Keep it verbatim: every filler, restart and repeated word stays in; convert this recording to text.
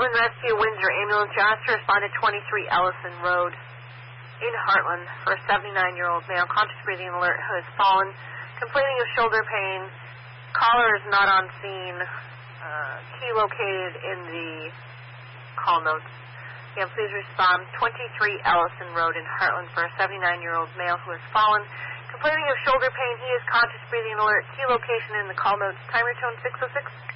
Fallen Rescue Windsor Ambulance. You're asked to respond to twenty-three Ellison Road in Heartland for a seventy-nine-year-old male, conscious breathing alert, who has fallen, complaining of shoulder pain. Caller is not on scene. Uh, key located in the call notes. Again, please respond. twenty-three Ellison Road in Heartland for a seventy-nine-year-old male who has fallen, complaining of shoulder pain. He is conscious breathing alert. Key location in the call notes. Timer tone six oh six.